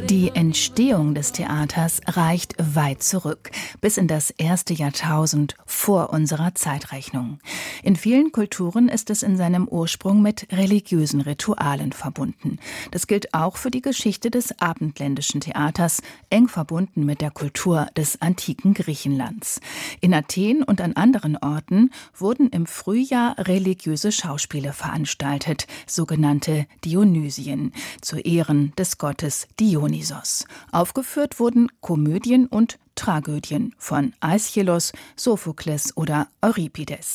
Die Entstehung des Theaters reicht weit zurück, bis in das erste Jahrtausend vor unserer Zeitrechnung. In vielen Kulturen ist es in seinem Ursprung mit religiösen Ritualen verbunden. Das gilt auch für die Geschichte des abendländischen Theaters, eng verbunden mit der Kultur des antiken Griechenlands. In Athen und an anderen Orten wurden im Frühjahr religiöse Schauspiele veranstaltet, sogenannte Dionysien, zu Ehren des Gottes Dionysos. Aufgeführt wurden Komödien und Tragödien von Aeschylus, Sophokles oder Euripides.